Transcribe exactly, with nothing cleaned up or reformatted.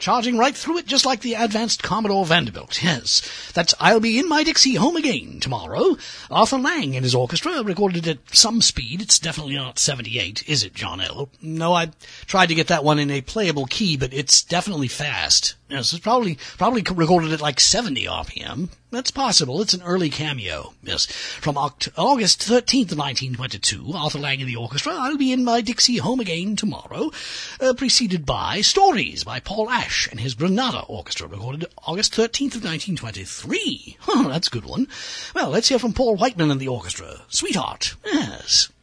charging right through it just like the advanced Commodore Vanderbilt. Yes, that's I'll Be in My Dixie Home Again Tomorrow. Arthur Lang and his orchestra recorded it at some speed. It's definitely not seventy-eight, is it, John L? No, I tried to get that one in a playable key, but it's definitely fast. Yes, it's probably probably recorded at like seventy R P M. That's possible. It's an early cameo. Yes, from Oct- August thirteenth, nineteen twenty-two, Arthur Lang and the orchestra, I'll Be in My Dixie Home Again Tomorrow, uh, preceded by Stories by Paul Ash and his Granada Orchestra, recorded August thirteenth of nineteen twenty-three. Oh, that's a good one. Well, let's hear from Paul Whiteman and the orchestra. Sweetheart. Yes.